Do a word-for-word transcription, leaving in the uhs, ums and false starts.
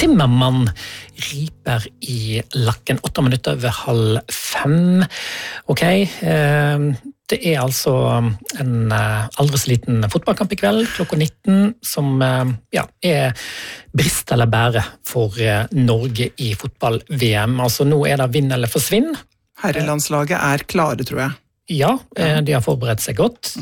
Zimmermann riper i lakken. Åtte minutter over halv fem. Ok, det er altså en aldri så liten fotballkamp i kveld, klokka nitten, som ja, er brist eller bære for Norge i fotball-V M. Altså nå er det vinn eller forsvinn. Herrelandslaget er klare, tror jeg. Ja, de har forberedt seg godt.